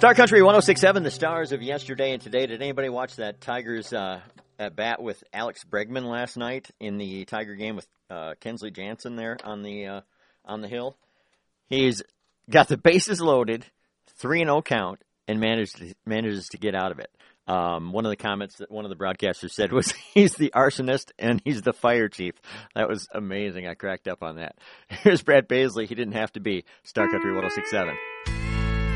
Star Country 106.7, the stars of yesterday and today. Did anybody watch that Tigers at bat with Alex Bregman last night in the Tiger game with Kensley Jansen there on the hill? He's got the bases loaded, 3-0 count, and manages to get out of it. One of the comments that one of the broadcasters said was he's the arsonist and he's the fire chief. That was amazing. I cracked up on that. Here's Brad Paisley. He didn't have to be. Star Country 106.7.